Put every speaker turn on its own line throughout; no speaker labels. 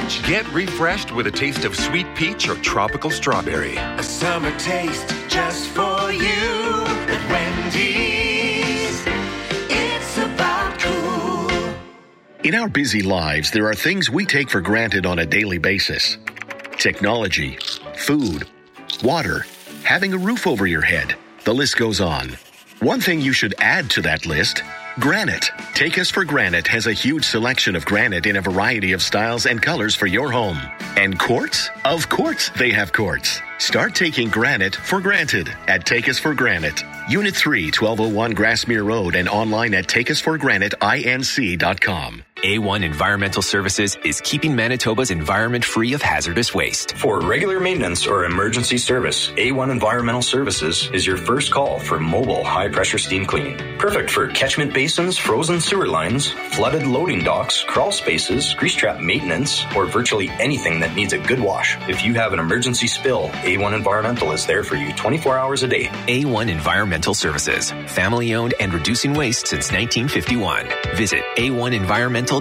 beach. Get refreshed with a taste of sweet peach or tropical strawberry.
A summer taste just for you at Wendy's. It's about cool.
In our busy lives, there are things we take for granted on a daily basis. Technology, food, water, having a roof over your head. The list goes on. One thing you should add to that list: granite. Take Us for Granite has a huge selection of granite in a variety of styles and colors for your home. And quartz? Of course they have quartz. Start taking granite for granted at Take Us for Granite. Unit 3, 1201 Grassmere Road, and online at takeusforgraniteinc.com.
A1 Environmental Services is keeping Manitoba's environment free of hazardous waste.
For regular maintenance or emergency service, A1 Environmental Services is your first call for mobile high-pressure steam cleaning. Perfect for catchment basins, frozen sewer lines, flooded loading docks, crawl spaces, grease trap maintenance, or virtually anything that needs a good wash. If you have an emergency spill, A1 Environmental is there for you 24 hours a day.
A1 Environmental Services, family-owned and reducing waste since 1951. Visit a1environmental.ca.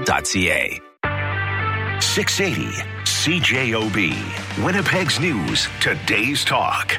680 CJOB, Winnipeg's News, Today's Talk.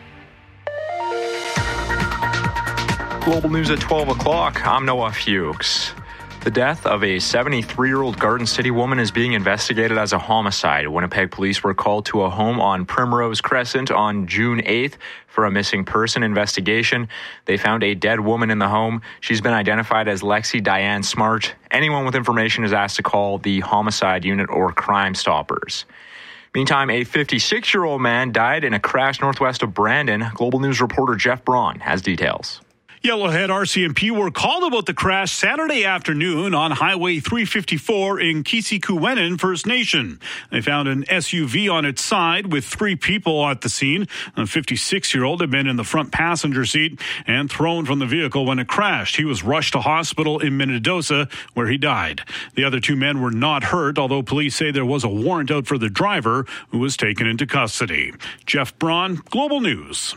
Global News at 12 o'clock. I'm Noah Fuchs. The death of a 73-year-old Garden City woman is being investigated as a homicide. Winnipeg police were called to a home on Primrose Crescent on June 8th for a missing person investigation. They found a dead woman in the home. She's been identified as Lexi Diane Smart. Anyone with information is asked to call the homicide unit or Crime Stoppers. Meantime, a 56-year-old man died in a crash northwest of Brandon. Global News reporter Jeff Braun has details.
Yellowhead RCMP were called about the crash Saturday afternoon on Highway 354 in Kisikuenan First Nation. They found an SUV on its side with 3 people at the scene. A 56-year-old had been in the front passenger seat and thrown from the vehicle when it crashed. He was rushed to hospital in Minnedosa, where he died. The other 2 men were not hurt, although police say there was a warrant out for the driver, who was taken into custody. Jeff Braun, Global News.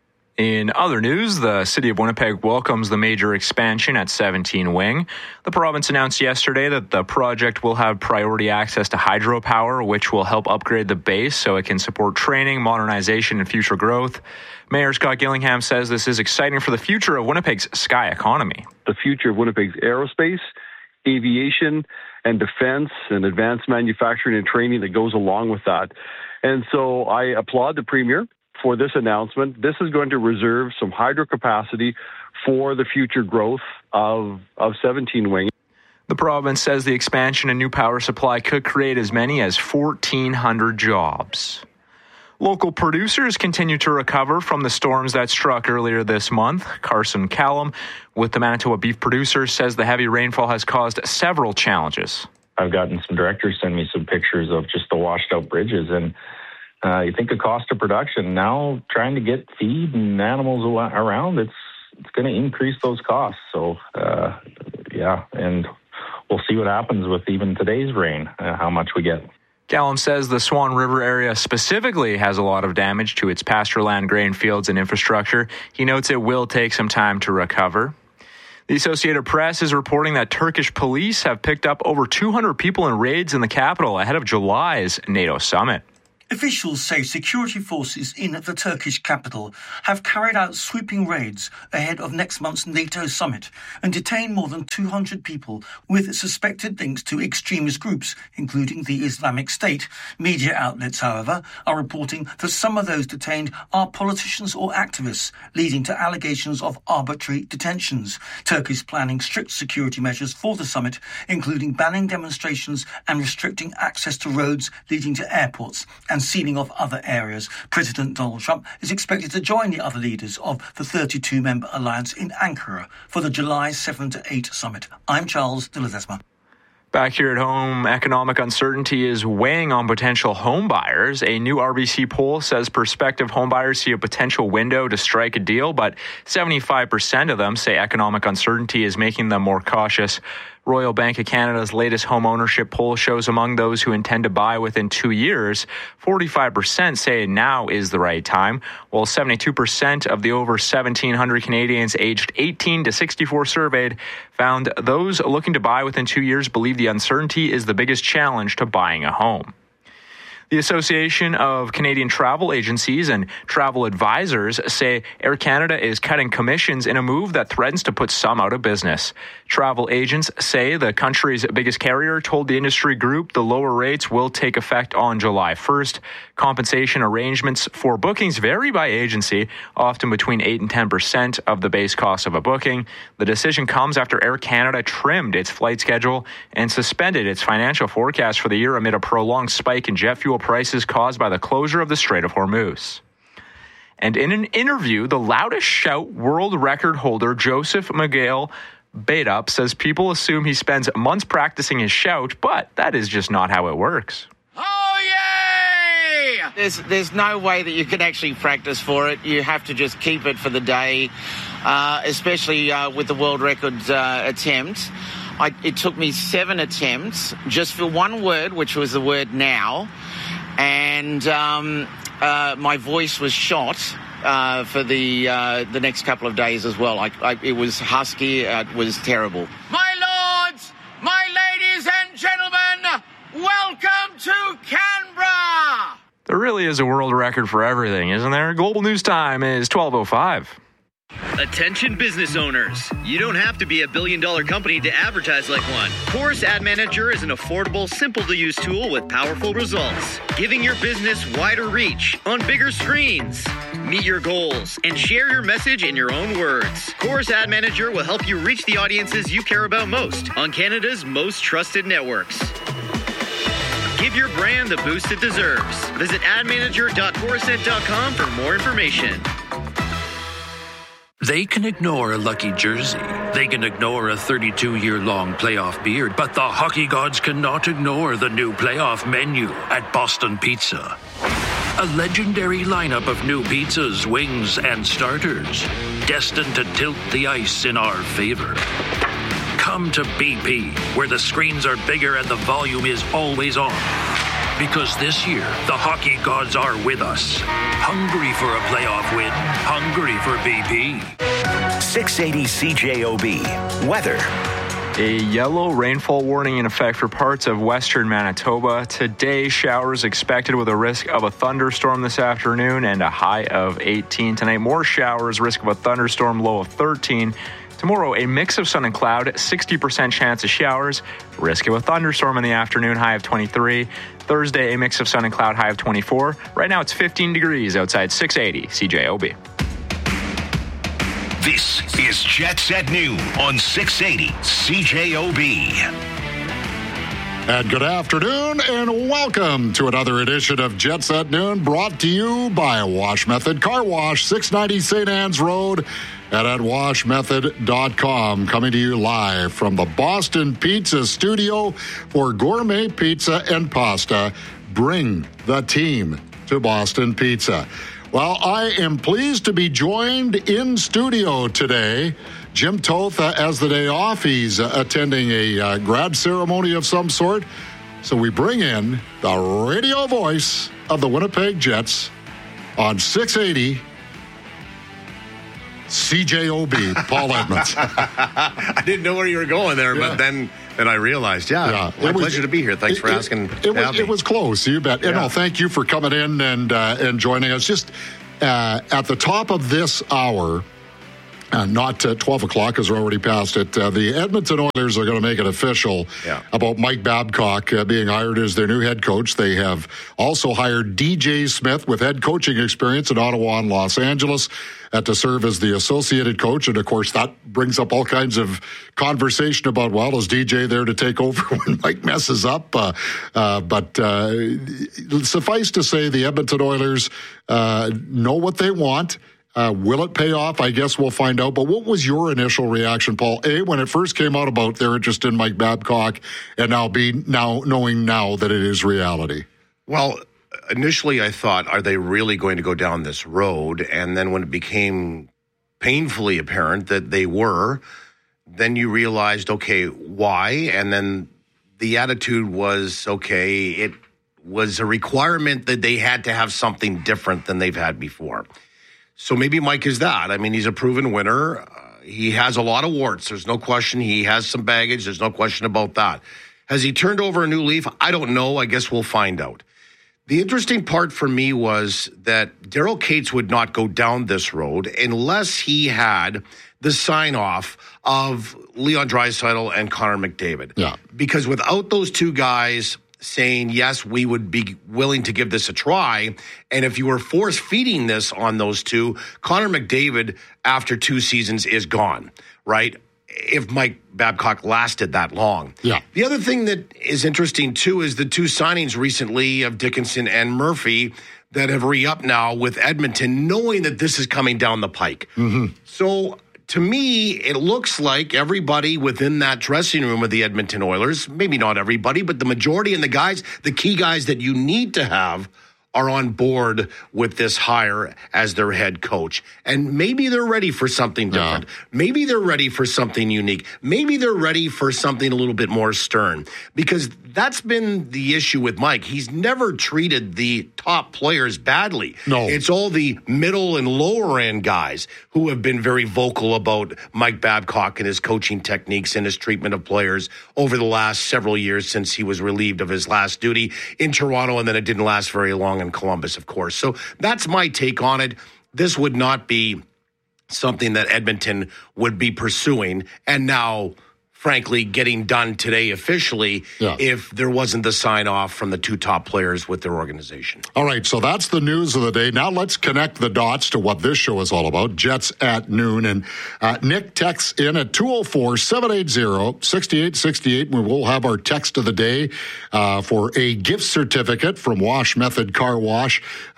In other news, the City of Winnipeg welcomes the major expansion at 17 Wing. The province announced yesterday that the project will have priority access to hydropower, which will help upgrade the base so it can support training, modernization, and future growth. Mayor Scott Gillingham says this is exciting for the future of Winnipeg's sky economy.
The future of Winnipeg's aerospace, aviation, and defense, and advanced manufacturing and training that goes along with that. And so I applaud the Premier for this announcement. This is going to reserve some hydro capacity for the future growth of 17 Wing.
The province says the expansion and new power supply could create as many as 1,400 jobs. Local producers continue to recover from the storms that struck earlier this month. Carson Callum with the Manitoba Beef Producers says the heavy rainfall has caused several challenges.
I've gotten some directors send me some pictures of just the washed out bridges, and you think of cost of production. Now trying to get feed and animals around, it's going to increase those costs. So, and we'll see what happens with even today's rain, how much we get.
Callum says the Swan River area specifically has a lot of damage to its pasture land, grain fields, and infrastructure. He notes it will take some time to recover. The Associated Press is reporting that Turkish police have picked up over 200 people in raids in the capital ahead of July's NATO summit.
Officials say security forces in the Turkish capital have carried out sweeping raids ahead of next month's NATO summit and detained more than 200 people with suspected links to extremist groups, including the Islamic State. Media outlets, however, are reporting that some of those detained are politicians or activists, leading to allegations of arbitrary detentions. Turkey is planning strict security measures for the summit, including banning demonstrations and restricting access to roads leading to airports and sealing off other areas. President Donald Trump is expected to join the other leaders of the 32-member alliance in Ankara for the July 7 to 8 summit. I'm Charles de Ledesma.
Back here at home, economic uncertainty is weighing on potential home buyers. A new RBC poll says prospective home buyers see a potential window to strike a deal, but 75% of them say economic uncertainty is making them more cautious. Royal Bank of Canada's latest home ownership poll shows among those who intend to buy within 2 years, 45% say now is the right time, while 72% of the over 1,700 Canadians aged 18 to 64 surveyed found those looking to buy within 2 years believe the uncertainty is the biggest challenge to buying a home. The Association of Canadian Travel Agencies and Travel Advisors say Air Canada is cutting commissions in a move that threatens to put some out of business. Travel agents say the country's biggest carrier told the industry group the lower rates will take effect on July 1st. Compensation arrangements for bookings vary by agency, often between 8 and 10% of the base cost of a booking. The decision comes after Air Canada trimmed its flight schedule and suspended its financial forecast for the year amid a prolonged spike in jet fuel prices caused by the closure of the Strait of Hormuz. And in an interview, the loudest shout world record holder Joseph Miguel Baitup says people assume he spends months practicing his shout, but that is just not how it works.
There's no way that you can actually practice for it. You have to just keep it for the day, especially with the world record attempt. It took me 7 attempts just for one word, which was the word now, and my voice was shot for the next couple of days as well. It was husky. It was terrible.
My lords, my ladies and gentlemen, welcome to Canberra!
There really is a world record for everything, isn't there? Global News Time is 12:05.
Attention business owners. You don't have to be a billion-dollar company to advertise like one. Chorus Ad Manager is an affordable, simple-to-use tool with powerful results, giving your business wider reach on bigger screens. Meet your goals and share your message in your own words. Chorus Ad Manager will help you reach the audiences you care about most on Canada's most trusted networks. Give your brand the boost it deserves. Visit admanager.chorusnet.com for more information.
They can ignore a lucky jersey. They can ignore a 32-year-long playoff beard, but the hockey gods cannot ignore the new playoff menu at Boston Pizza. A legendary lineup of new pizzas, wings, and starters, destined to tilt the ice in our favor. Come to BP, where the screens are bigger and the volume is always on. Because this year, the hockey gods are with us. Hungry for a playoff win. Hungry for BP.
680 CJOB. Weather.
A yellow rainfall warning in effect for parts of western Manitoba. Today, showers expected with a risk of a thunderstorm this afternoon and a high of 18. Tonight, more showers, risk of a thunderstorm, low of 13. Tomorrow, a mix of sun and cloud, 60% chance of showers, risk of a thunderstorm in the afternoon, high of 23. Thursday, a mix of sun and cloud, high of 24. Right now, it's 15 degrees outside 680 CJOB.
This is Jet Set Noon on 680 CJOB.
And good afternoon and welcome to another edition of Jet Set Noon, brought to you by Wash Method Car Wash, 690 St. Anne's Road, and at washmethod.com, coming to you live from the Boston Pizza Studio for gourmet pizza and pasta. Bring the team to Boston Pizza. Well, I am pleased to be joined in studio today. Jim Toth has the day off. He's attending a grad ceremony of some sort. So we bring in the radio voice of the Winnipeg Jets on 680 CJOB, Paul Edmonds.
I didn't know where you were going there, but then I realized, my pleasure to be here. Thanks for asking.
It was close, you bet. Yeah. Thank you for coming in and joining us. Just at the top of this hour, not 12 o'clock, because we're already past it. The Edmonton Oilers are going to make it official about Mike Babcock being hired as their new head coach. They have also hired DJ Smith with head coaching experience in Ottawa and Los Angeles to serve as the associated coach. And, of course, that brings up all kinds of conversation about, well, is DJ there to take over when Mike messes up? But suffice to say, the Edmonton Oilers know what they want. Will it pay off? I guess we'll find out. But what was your initial reaction, Paul? A, when it first came out about their interest in Mike Babcock, and knowing now that it is reality?
Well, initially I thought, are they really going to go down this road? And then when it became painfully apparent that they were, then you realized, okay, why? And then the attitude was, okay, it was a requirement that they had to have something different than they've had before. So maybe Mike is that. I mean, he's a proven winner. He has a lot of warts. There's no question. He has some baggage. There's no question about that. Has he turned over a new leaf? I don't know. I guess we'll find out. The interesting part for me was that Daryl Cates would not go down this road unless he had the sign-off of Leon Draisaitl and Connor McDavid.
Yeah.
Because without those two guys saying, yes, we would be willing to give this a try, and if you were force-feeding this on those two, Connor McDavid, after 2 seasons, is gone, right? If Mike Babcock lasted that long.
Yeah.
The other thing that is interesting, too, is the 2 signings recently of Dickinson and Murphy that have re-upped now with Edmonton, knowing that this is coming down the pike.
Mm-hmm.
So, to me, it looks like everybody within that dressing room of the Edmonton Oilers, maybe not everybody, but the majority and the key guys that you need to have are on board with this hire as their head coach. And maybe they're ready for something different.
Yeah.
Maybe they're ready for something unique. Maybe they're ready for something a little bit more stern. Because that's been the issue with Mike. He's never treated the top players badly.
No.
It's all the middle and lower end guys who have been very vocal about Mike Babcock and his coaching techniques and his treatment of players over the last several years since he was relieved of his last duty in Toronto, and then it didn't last very long in Columbus, of course. So that's my take on it. This would not be something that Edmonton would be pursuing, and now, frankly, getting done today officially if there wasn't the sign-off from the 2 top players with their organization.
All right, so that's the news of the day. Now let's connect the dots to what this show is all about, Jets at Noon. And Nick texts in at 204-780-6868. We will have our text of the day for a gift certificate from Wash Method Car Wash.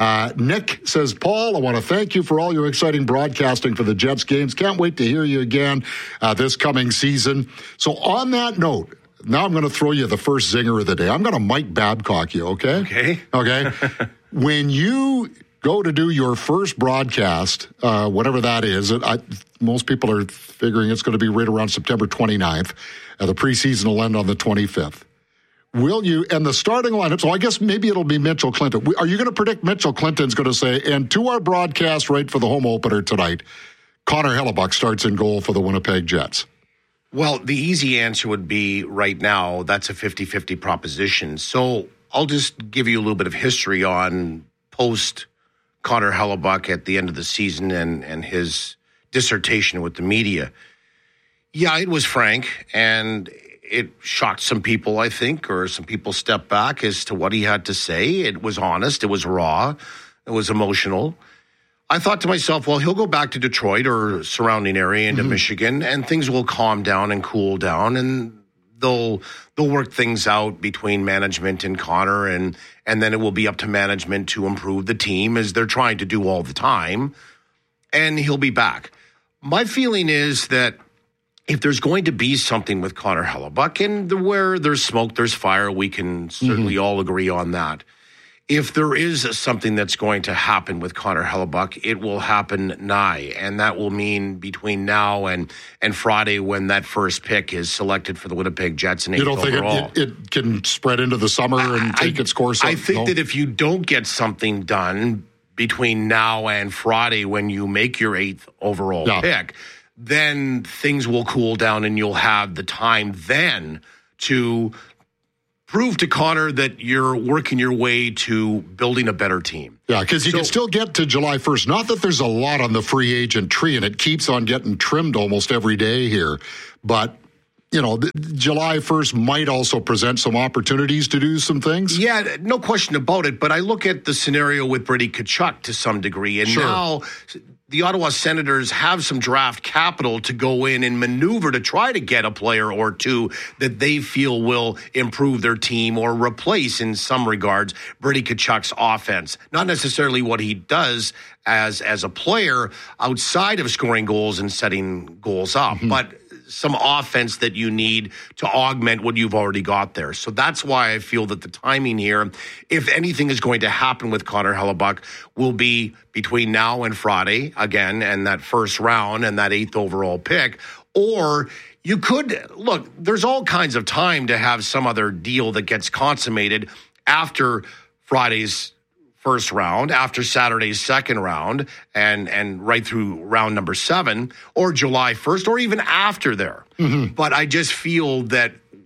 Nick says, Paul, I want to thank you for all your exciting broadcasting for the Jets games. Can't wait to hear you again this coming season. So on that note, now I'm going to throw you the first zinger of the day. I'm going to Mike Babcock you, okay? Okay. When you go to do your first broadcast, whatever that is, most people are figuring it's going to be right around September 29th. The preseason will end on the 25th. Will you, and the starting lineup, so I guess maybe it'll be Mitchell Clinton. Are you going to predict Mitchell Clinton's going to say, and to our broadcast right for the home opener tonight, Connor Hellebuyck starts in goal for the Winnipeg Jets?
Well, the easy answer would be right now, that's a 50-50 proposition. So I'll just give you a little bit of history on post Connor Hellebuyck at the end of the season and his dissertation with the media. Yeah, it was frank, and it shocked some people, I think, or some people stepped back as to what he had to say. It was honest. It was raw. It was emotional. I thought to myself, well, he'll go back to Detroit or surrounding area into Michigan, and things will calm down and cool down, and they'll work things out between management and Connor, and then it will be up to management to improve the team as they're trying to do all the time, and he'll be back. My feeling is that if there's going to be something with Connor Hellebuyck, and where there's smoke, there's fire, we can certainly all agree on that. If there is something that's going to happen with Connor Hellebuyck, it will happen nigh, and that will mean between now and Friday when that first pick is selected for the Winnipeg Jets in 8th overall.
You don't think it can spread into the summer and take its course?
I think that if you don't get something done between now and Friday when you make your 8th overall pick, then things will cool down and you'll have the time then to prove to Connor that you're working your way to building a better team.
Yeah, because you can still get to July 1st. Not that there's a lot on the free agent tree, and it keeps on getting trimmed almost every day here. But, you know, July 1st might also present some opportunities to do some things.
Yeah, no question about it. But I look at the scenario with Brady Tkachuk to some degree. And now the Ottawa Senators have some draft capital to go in and maneuver to try to get a player or two that they feel will improve their team or replace, in some regards, Brady Tkachuk's offense. Not necessarily what he does as a player outside of scoring goals and setting goals up, but some offense that you need to augment what you've already got there. So that's why I feel that the timing here, if anything is going to happen with Connor Hellebuyck, will be between now and Friday, again, and that first round and that 8th overall pick. Or you could, look, there's all kinds of time to have some other deal that gets consummated after Friday's first round, after Saturday's second round, and right through round number 7, or July 1st, or even after there. But I just feel that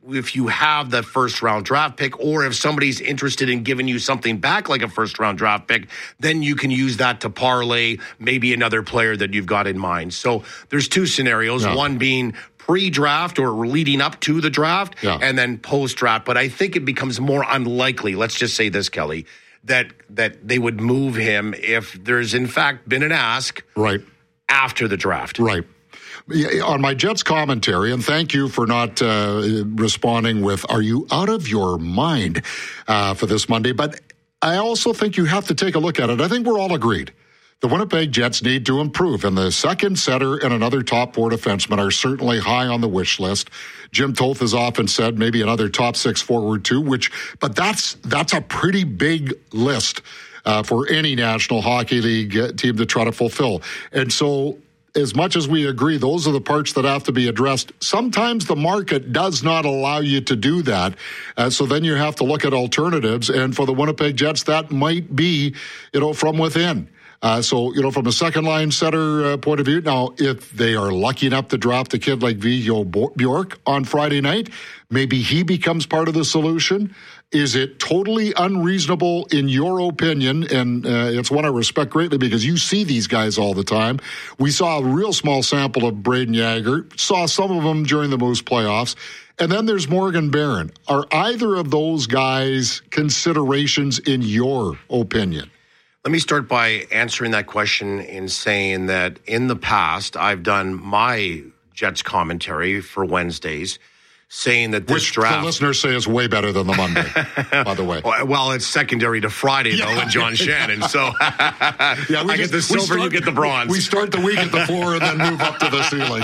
if you have the first-round draft pick, or if somebody's interested in giving you something back like a first-round draft pick, then you can use that to parlay maybe another player that you've got in mind. So there's two scenarios, one being pre-draft or leading up to the draft, and then post-draft. But I think it becomes more unlikely, let's just say this, Kelly, that they would move him if there's, in fact, been an ask after the draft.
Right. On my Jets commentary, and thank you for not responding with, are you out of your mind for this Monday? But I also think you have to take a look at it. I think we're all agreed. The Winnipeg Jets need to improve, and the second setter and another top four defenseman are certainly high on the wish list. Jim Toth has often said maybe another top six forward too, but that's a pretty big list for any National Hockey League team to try to fulfill. And so, as much as we agree, those are the parts that have to be addressed. Sometimes the market does not allow you to do that. So then you have to look at alternatives. And for the Winnipeg Jets, that might be, from within. So, from a second-line center point of view, now, if they are lucky enough to draft a kid like Viggo Bjork on Friday night, maybe he becomes part of the solution. Is it totally unreasonable, in your opinion, and it's one I respect greatly because you see these guys all the time. We saw a real small sample of Brayden Yager, saw some of them during the Moose playoffs, and then there's Morgan Barron. Are either of those guys considerations in your opinion?
Let me start by answering that question in saying that in the past, I've done my Jets commentary for Wednesdays, saying that this draft...
the listeners say is way better than the Monday, by the way.
Well, it's secondary to Friday, though, and John Shannon. So I get the silver, you get the bronze.
We start the week at the floor and then move up to the ceiling.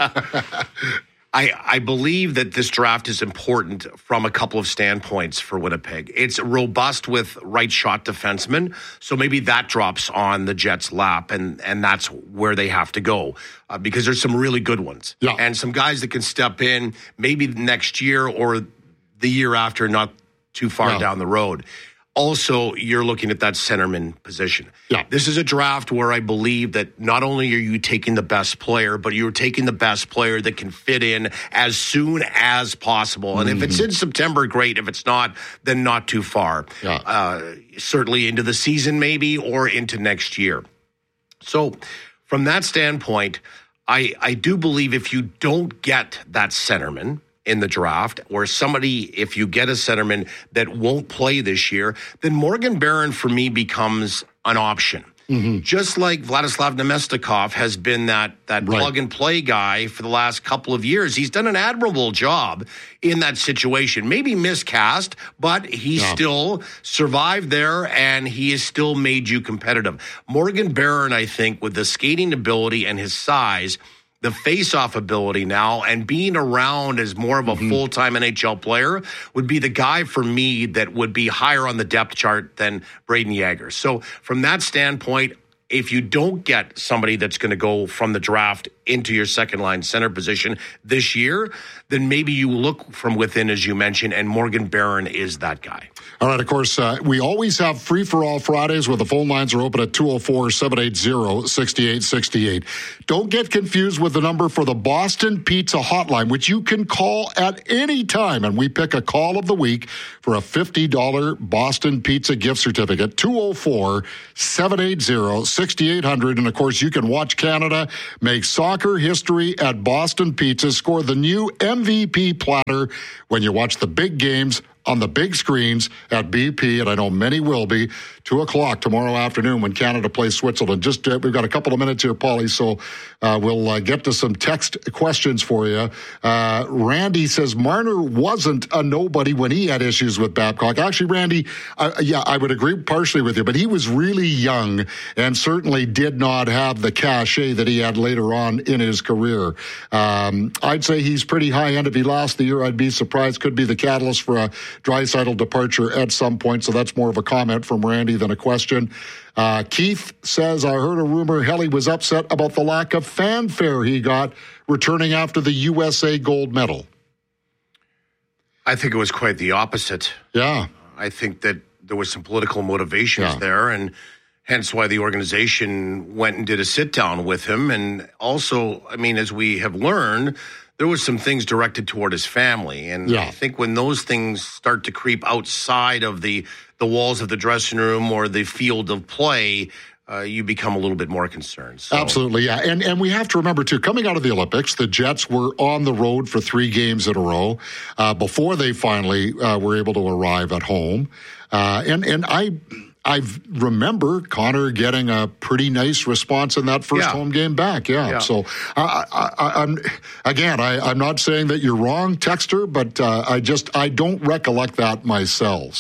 I believe that this draft is important from a couple of standpoints for Winnipeg. It's robust with right-shot defensemen, so maybe that drops on the Jets' lap, and that's where they have to go because there's some really good ones. And some guys that can step in maybe next year or the year after, not too far down the road. Also, you're looking at that centerman position. This is a draft where I believe that not only are you taking the best player, but you're taking the best player that can fit in as soon as possible. And if it's in September, great. If it's not, then not too far. Certainly into the season maybe or into next year. So from that standpoint, I do believe if you don't get that centerman in the draft, or somebody, if you get a centerman that won't play this year, then Morgan Barron for me becomes an option. Just like Vladislav Nemestikov has been that plug-and-play guy for the last couple of years. He's done an admirable job in that situation. Maybe miscast, but he still survived there, and he has still made you competitive. Morgan Barron, I think, with the skating ability and his size, the face-off ability now, and being around as more of a full-time NHL player would be the guy for me that would be higher on the depth chart than Brayden Yager. So from that standpoint, if you don't get somebody that's going to go from the draft into your second-line center position this year, then maybe you look from within, as you mentioned, and Morgan Barron is that guy.
All right, of course, we always have free-for-all Fridays where the phone lines are open at 204-780-6868. Don't get confused with the number for the Boston Pizza Hotline, which you can call at any time, and we pick a call of the week for a $50 Boston Pizza gift certificate, 204-780-6800. And, of course, you can watch Canada make soccer history at Boston Pizza, score the new MVP platter when you watch the big games on the big screens at BP, and I know many will be, 2:00 tomorrow afternoon when Canada plays Switzerland. We've got a couple of minutes here, Paulie, so we'll get to some text questions for you. Randy says Marner wasn't a nobody when he had issues with Babcock. Actually, Randy, I would agree partially with you, but he was really young and certainly did not have the cachet that he had later on in his career. I'd say he's pretty high-end. If he lost the year, I'd be surprised. Could be the catalyst for a Draisaitl departure at some point, so that's more of a comment from Randy than a question. Keith says, I heard a rumor Helly was upset about the lack of fanfare he got returning after the USA gold medal.
I think it was quite the opposite.
Yeah.
I think that there was some political motivations there, and hence why the organization went and did a sit-down with him. And also, I mean, as we have learned, there was some things directed toward his family. And I think when those things start to creep outside of the walls of the dressing room or the field of play, you become a little bit more concerned. So.
Absolutely, yeah. And we have to remember, too, coming out of the Olympics, the Jets were on the road for 3 games in a row before they finally were able to arrive at home. And I remember Connor getting a pretty nice response in that first home game back. Yeah. So I'm not saying that you're wrong, Texter, but I don't recollect that myself.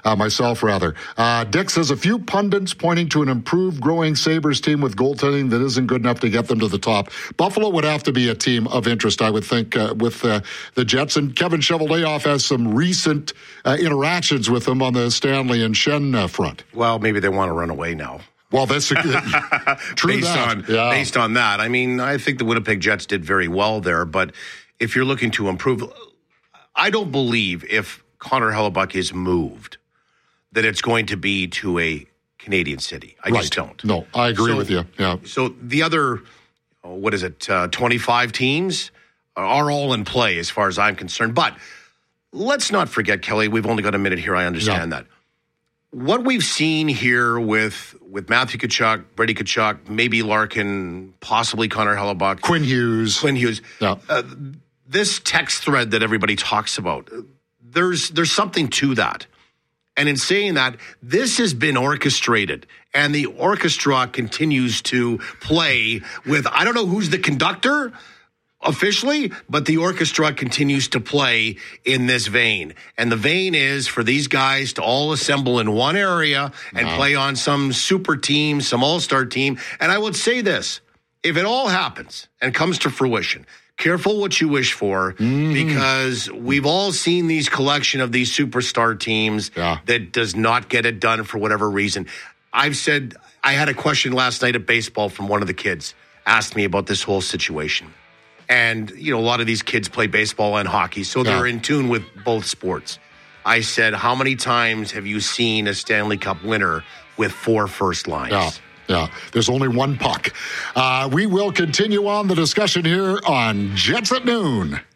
Dick says a few pundits pointing to an improved, growing Sabres team with goaltending that isn't good enough to get them to the top. Buffalo would have to be a team of interest, I would think, with the Jets. And Kevin Cheveldayoff has some recent interactions with them on the Stanley and Shen front.
Well, maybe they want to run away now.
Well, that's true.
Based on that, I mean, I think the Winnipeg Jets did very well there. But if you're looking to improve, I don't believe if Connor Hellebuyck is moved that it's going to be to a Canadian city. I just don't.
No, I agree with you. Yeah.
So the other, 25 teams are all in play as far as I'm concerned. But let's not forget, Kelly, we've only got a minute here. I understand that. What we've seen here with Matthew Tkachuk, Brady Tkachuk, maybe Larkin, possibly Connor Hellebuyck.
Quinn Hughes.
Yeah. This text thread that everybody talks about, there's something to that. And in saying that, this has been orchestrated, and the orchestra continues to play with, I don't know who's the conductor officially, but the orchestra continues to play in this vein. And the vein is for these guys to all assemble in one area and play on some super team, some all-star team. And I would say this, if it all happens and comes to fruition, careful what you wish for, because we've all seen these collection of these superstar teams that does not get it done for whatever reason. I've said, I had a question last night at baseball from one of the kids, asked me about this whole situation. And, a lot of these kids play baseball and hockey, so they're in tune with both sports. I said, how many times have you seen a Stanley Cup winner with 4 first lines?
Yeah, there's only one puck. We will continue on the discussion here on Jets at Noon.